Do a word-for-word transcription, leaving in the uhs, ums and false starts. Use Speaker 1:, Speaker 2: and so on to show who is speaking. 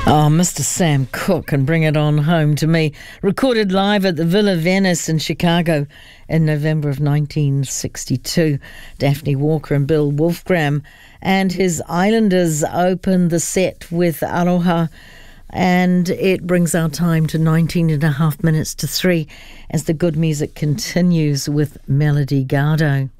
Speaker 1: Oh, Mister Sam Cooke and Bring It On Home to Me. Recorded live at the Villa Venice in Chicago in November of nineteen sixty-two. Daphne Walker and Bill Wolfgram and his Islanders opened the set with Aloha. And it brings our time to nineteen and a half minutes to three as the good music continues with Melody Gardot.